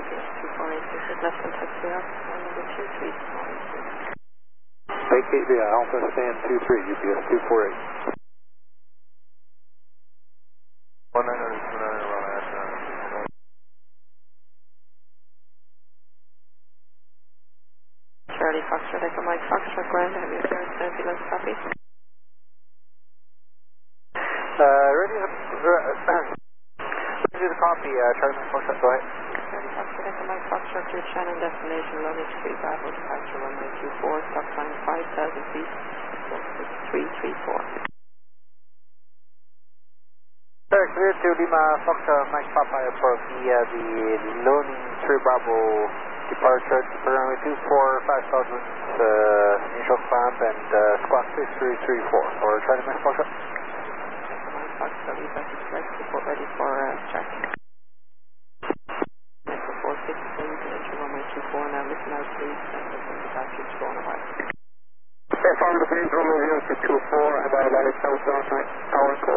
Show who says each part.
Speaker 1: this is less than taxi off, number 23.
Speaker 2: Vacate via Alpha Stand 23, UPS 248. 1929
Speaker 1: Charlie Foxtrot, Echo Mike Foxtrot, ground, have you clearance ambulance copy?
Speaker 2: Ready to the copy, Charlie Mike Foxtrot, go ahead.
Speaker 1: Charlie Foxtrot, Echo Mike Foxtrot, your Shannon destination, luggage 3 Bravo, departure runway 24, stop time 5,000 feet, 334.
Speaker 2: Sir, clear to Lima Foxtrot, Mike Papa Airport via the loading 3 Bravo departure to runway 24, 5,000 initial climb and squawk 6334. Or Charlie Mike Foxtrot.
Speaker 1: Mike Foxtrot, we've got express report ready for track. Echo 46, so you can enter runway 24 now, listen out please, and listen to that, keep going a while.
Speaker 2: From the page, runway 024, about 11 south, tower.